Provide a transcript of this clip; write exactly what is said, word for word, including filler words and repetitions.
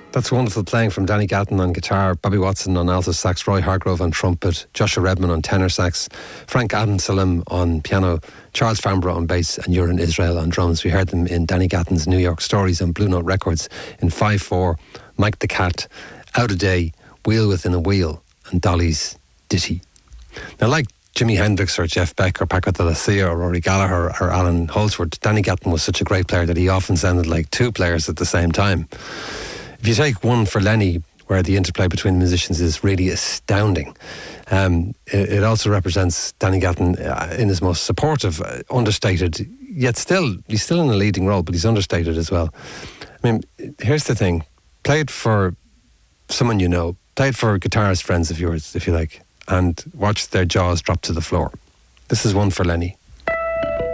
That's wonderful playing from Danny Gatton on guitar, Bobby Watson on alto sax, Roy Hargrove on trumpet, Joshua Redman on tenor sax, Frank Adamsalim on piano, Charles Farnborough on bass, and Uran Israel on drums. We heard them in Danny Gatton's New York Stories on Blue Note Records in five four, Mike the Cat, Out a Day, Wheel Within a Wheel, and Dolly's Ditty. Now, like Jimi Hendrix or Jeff Beck or Paco de Lucia or Rory Gallagher or Alan Holdsworth, Danny Gatton was such a great player that he often sounded like two players at the same time. If you take One for Lenny, where the interplay between musicians is really astounding, um, it, it also represents Danny Gatton uh, in his most supportive, uh, understated, yet still, he's still in a leading role, but he's understated as well. I mean, here's the thing. Play it for someone you know. Play it for guitarist friends of yours, if you like, and watch their jaws drop to the floor. This is One for Lenny.